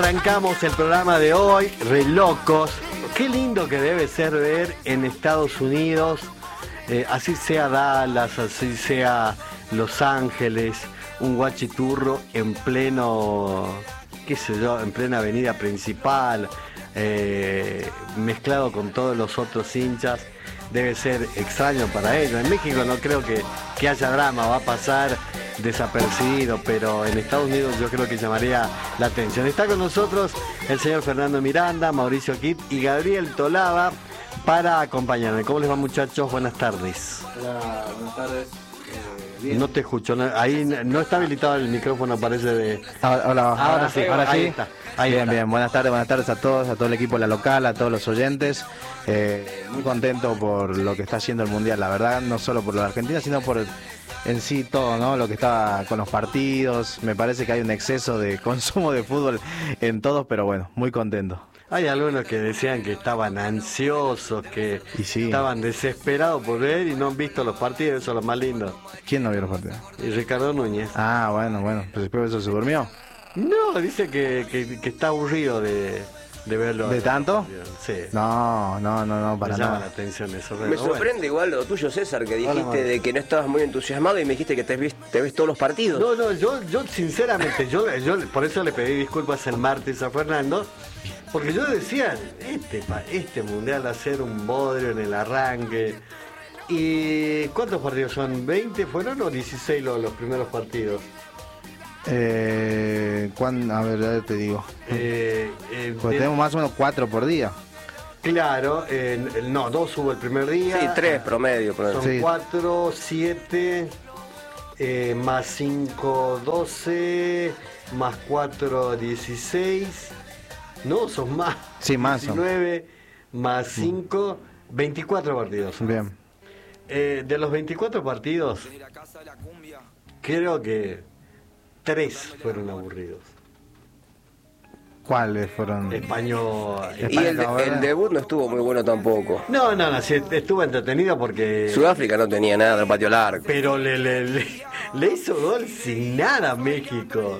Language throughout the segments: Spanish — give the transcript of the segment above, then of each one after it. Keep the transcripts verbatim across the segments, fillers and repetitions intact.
Arrancamos el programa de hoy, re locos. Qué lindo que debe ser ver en Estados Unidos, eh, así sea Dallas, así sea Los Ángeles, un guachiturro en pleno, qué sé yo, en plena avenida principal, eh, mezclado con todos los otros hinchas. Debe ser extraño para ellos. En México no creo que, que haya drama, va a pasar desapercibido, pero en Estados Unidos yo creo que llamaría la atención. Está con nosotros el señor Fernando Miranda, Mauricio Kit y Gabriel Tolaba para acompañarme. ¿Cómo les va, muchachos? Buenas tardes. Hola, buenas tardes. Eh, bien. No te escucho, no, ahí no está habilitado el micrófono, parece de... Hola, hola, ahora, ahora sí, ahora ahí sí. está. Ahí bien, está. bien. Buenas tardes, buenas tardes a todos, a todo el equipo de La Local, a todos los oyentes. Eh, muy contento por lo que está haciendo el Mundial, la verdad, no solo por lo de Argentina, sino por en sí todo, ¿no? Lo que está con los partidos. Me parece que hay un exceso de consumo de fútbol en todos, pero bueno, muy contento. Hay algunos que decían que estaban ansiosos, que Y sí. estaban desesperados por ver y no han visto los partidos, eso es lo más lindo. ¿Quién no vio los partidos? Y Ricardo Núñez. Ah, bueno, bueno, pues después de eso se durmió. No, dice que, que, que está aburrido de, de verlo. ¿De tanto? Sí. No, no, no, no, Me para llama la nada. atención eso. Me sorprende igual lo tuyo, César, que dijiste Mario. de que no estabas muy entusiasmado y me dijiste que te ves, te ves todos los partidos. No, no, yo, yo sinceramente, yo, yo por eso le pedí disculpas el martes a Fernando, porque yo decía, este, pa- este mundial va a ser un bodrio en el arranque. ¿Y cuántos partidos son? ¿veinte fueron o dieciséis los, los primeros partidos? Eh, ¿cuán- a ver, ya te digo. Eh, eh, Pues de- tenemos más o menos cuatro por día. Claro, eh, no, dos hubo el primer día. Sí, tres promedio. Son promedio. Sí. cuatro, siete, eh, más cinco, doce, más cuatro, dieciséis. No, son más. Sí, más son. diecinueve, más cinco, veinticuatro partidos. Bien. Eh, de los veinticuatro partidos, creo que tres fueron aburridos. ¿Cuáles fueron? Español. Y España el, de- acabó, ¿verdad? el debut no estuvo muy bueno tampoco. No, no, no, sí, estuvo entretenido porque... Sudáfrica no tenía nada, el patio largo. Pero le, le, le, le hizo gol sin nada a México.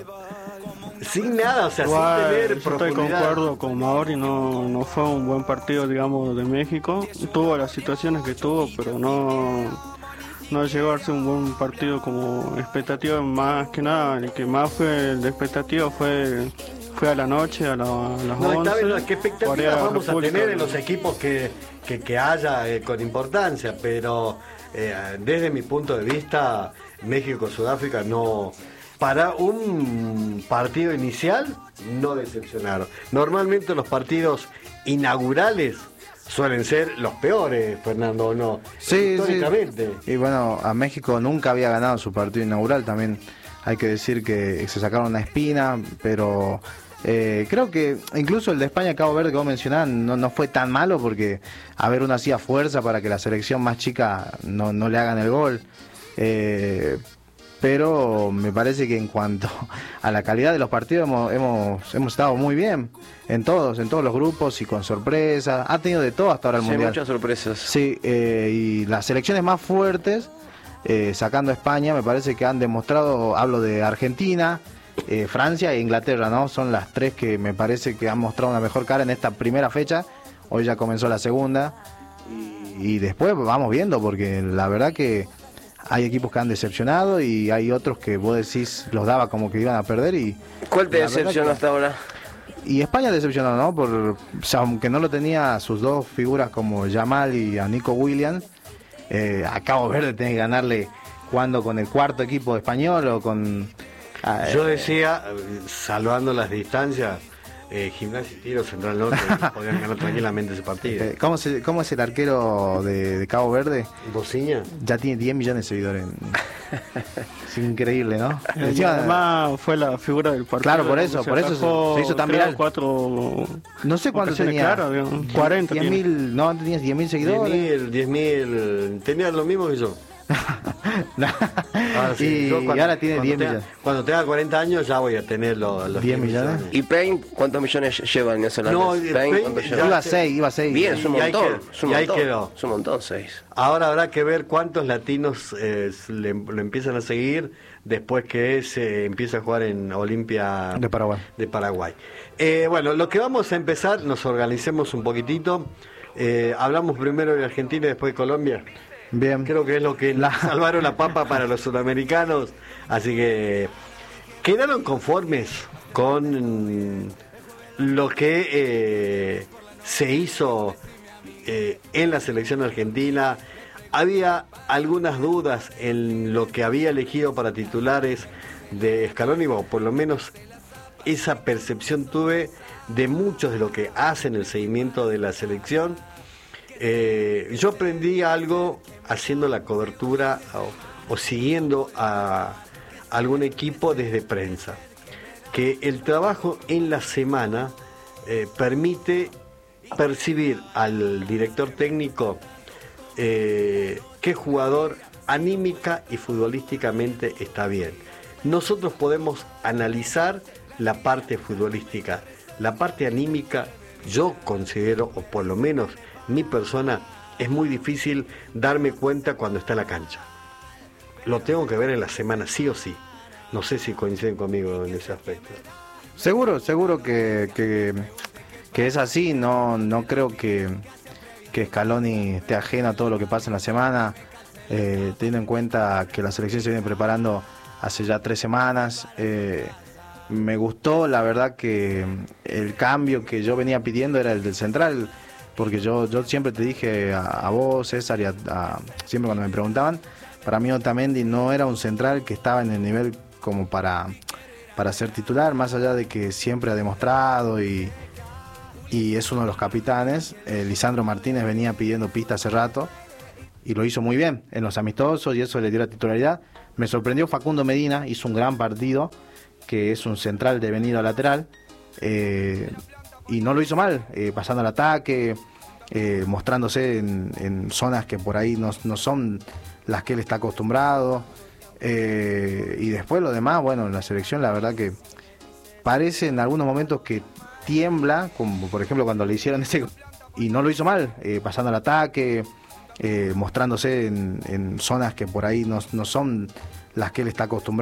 Sin nada, o sea, Igual, sin tener yo estoy profundidad. concuerdo con Mauri, no, no fue un buen partido, digamos, de México. Tuvo las situaciones que tuvo, pero no, no llegó a ser un buen partido como expectativa. Más que nada, el que más fue el de expectativa fue, fue a la noche, a, la, a las No, está bien, no, once. ¿qué expectativas Corea, vamos a República. tener en los equipos que, que, que haya eh, con importancia? Pero eh, desde mi punto de vista, México-Sudáfrica no... Para un partido inicial, no decepcionaron. Normalmente los partidos inaugurales suelen ser los peores, Fernando, ¿o no? Sí, Históricamente. sí. Y bueno, a México nunca había ganado su partido inaugural. También hay que decir que se sacaron una espina, pero eh, creo que incluso el de España, Cabo Verde, que vos mencionabas, no, no fue tan malo porque, a ver, uno hacía fuerza para que la selección más chica no, no le hagan el gol. Eh, pero me parece que en cuanto a la calidad de los partidos hemos, hemos, hemos estado muy bien en todos, en todos los grupos y con sorpresa. Ha tenido de todo hasta ahora el Sí, Mundial. muchas sorpresas. Sí, eh, y las selecciones más fuertes, eh, sacando a España, me parece que han demostrado, hablo de Argentina, eh, Francia e Inglaterra, ¿no? Son las tres que me parece que han mostrado una mejor cara en esta primera fecha. Hoy ya comenzó la segunda. Y, y después vamos viendo, porque la verdad que hay equipos que han decepcionado y hay otros que vos decís los daba como que iban a perder. y ¿Cuál te la verdad decepcionó que- hasta ahora? Y España decepcionó, ¿no? Por, o sea, aunque no lo tenía sus dos figuras como Yamal y a Nico Williams, eh, a Cabo Verde tenés que ganarle jugando con el cuarto equipo español o con... ah, Yo decía, eh, salvando las distancias, eh, Gimnasia y Tiro Central Norte podían ganar tranquilamente ese partido. eh, ¿cómo, se, ¿Cómo es el arquero de, de Cabo Verde? ¿Bociña? Ya tiene diez millones de seguidores. Es increíble, ¿no? Y Encima, además fue la figura del partido. Claro, por eso, porque por eso se- atajó se hizo tan tres viral. o Cuatro no sé cuánto ocasiones tenía. claras, digamos, cuarenta diez tiene. mil, no, tenías diez mil diez seguidores. mil, diez mil, tenía lo mismo que yo. Ahora sí, y, yo cuando- y ahora tiene cuando diez tenga- millones. Cuando tenga cuarenta años ya voy a tener lo- los ¿diez millones? ¿Y Pain cuántos millones lleva en neozelandés? No, Pain, Pain ¿cuántos ya- lleva? Iba a seis, iba a seis. Bien, es un Y ahí montón. quedó, Es un y ahí montón. quedó. Es un montón, seis. Ahora habrá que ver cuántos latinos eh, le- lo empiezan a seguir después que se empieza a jugar en Olimpia De Paraguay. de Paraguay. Eh, bueno, lo que vamos a empezar, nos organicemos un poquitito. Eh, hablamos primero de Argentina y después de Colombia. Bien. Creo que es lo que La- salvaron la papa para los sudamericanos. Así que quedaron conformes con lo que eh, se hizo eh, en la selección argentina. Había algunas dudas en lo que había elegido para titulares de Scaloni, o por lo menos esa percepción tuve de muchos de lo que hacen el seguimiento de la selección. Eh, yo aprendí algo haciendo la cobertura o, o siguiendo a algún equipo desde prensa, que el trabajo en la semana eh, permite percibir al director técnico eh, qué jugador anímica y futbolísticamente está bien. Nosotros podemos analizar la parte futbolística, la parte anímica. Yo considero, o por lo menos mi persona, es muy difícil darme cuenta cuando está en la cancha. Lo tengo que ver en la semana, sí o sí. No sé si coinciden conmigo en ese aspecto. Seguro, seguro que, que, que es así. No, no creo que, que Scaloni esté ajeno a todo lo que pasa en la semana, eh, teniendo en cuenta que la selección se viene preparando hace ya tres semanas. Eh, me gustó, la verdad, que el cambio que yo venía pidiendo era el del central, porque yo, yo siempre te dije a, a vos, César, y a, a- siempre cuando me preguntaban, para mí Otamendi no era un central que estaba en el nivel como para, para ser titular, más allá de que siempre ha demostrado y, y es uno de los capitanes. eh, Lisandro Martínez venía pidiendo pista hace rato y lo hizo muy bien en los amistosos y eso le dio la titularidad. Me sorprendió Facundo Medina, hizo un gran partido, que es un central de venido lateral, eh, y no lo hizo mal, eh, pasando al ataque, eh, mostrándose en, en zonas que por ahí no, no son las que él está acostumbrado, eh, y después lo demás, bueno, en la selección la verdad que parece en algunos momentos que tiembla, como por ejemplo cuando le hicieron ese, y no lo hizo mal, eh, pasando al ataque, eh, mostrándose en, en zonas que por ahí no, no son las que él está acostumbrado.